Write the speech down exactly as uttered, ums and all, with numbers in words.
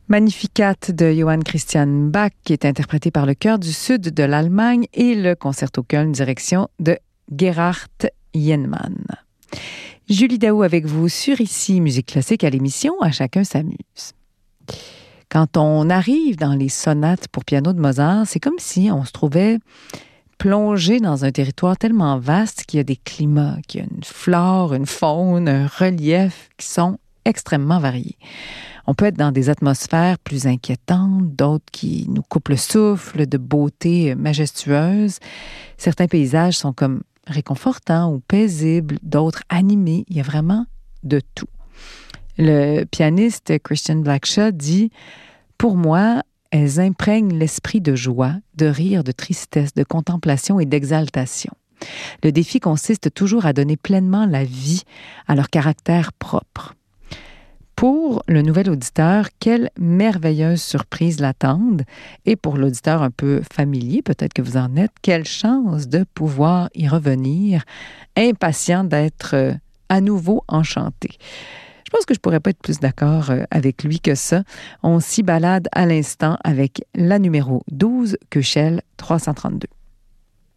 Magnificat de Johann Christian Bach, qui est interprété par le Chœur du Sud de l'Allemagne et le Concerto Köln, direction de Gerhard Jennmann. Julie Daou avec vous sur Ici Musique Classique à l'émission À chacun s'amuse. Quand on arrive dans les sonates pour piano de Mozart, c'est comme si on se trouvait plongé dans un territoire tellement vaste qu'il y a des climats, qu'il y a une flore, une faune, un relief qui sont extrêmement variés. On peut être dans des atmosphères plus inquiétantes, d'autres qui nous coupent le souffle, de beauté majestueuse. Certains paysages sont comme réconfortants ou paisibles, d'autres animés. Il y a vraiment de tout. Le pianiste Christian Blackshaw dit « Pour moi, elles imprègnent l'esprit de joie, de rire, de tristesse, de contemplation et d'exaltation. Le défi consiste toujours à donner pleinement la vie à leur caractère propre. » Pour le nouvel auditeur, quelle merveilleuse surprise l'attendent. Et pour l'auditeur un peu familier, peut-être que vous en êtes, quelle chance de pouvoir y revenir, impatient d'être à nouveau enchanté. Je pense que je pourrais pas être plus d'accord avec lui que ça. On s'y balade à l'instant avec la numéro douze, Köchel trois cent trente-deux.